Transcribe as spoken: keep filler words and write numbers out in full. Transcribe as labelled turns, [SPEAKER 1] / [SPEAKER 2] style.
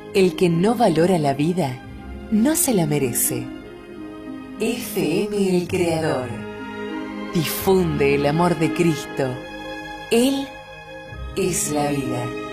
[SPEAKER 1] El que no valora la vida, no se la merece. F M El Creador. Difunde el amor de Cristo. Él es la vida.